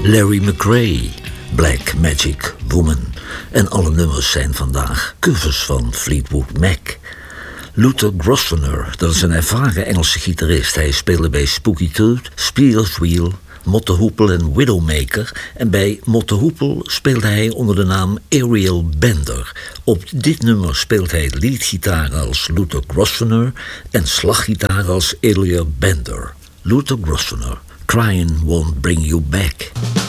Larry McRae, Black Magic Woman. En alle nummers zijn vandaag covers van Fleetwood Mac. Luther Grosvenor, dat is een ervaren Engelse gitarist. Hij speelde bij Spooky Tooth, Spears Wheel, Motte Hoople en Widowmaker. En bij Motte Hoople speelde hij onder de naam Ariel Bender. Op dit nummer speelt hij leadgitaar als Luther Grosvenor en slaggitaar als Ariel Bender. Luther Grosvenor, Crying Won't Bring You Back.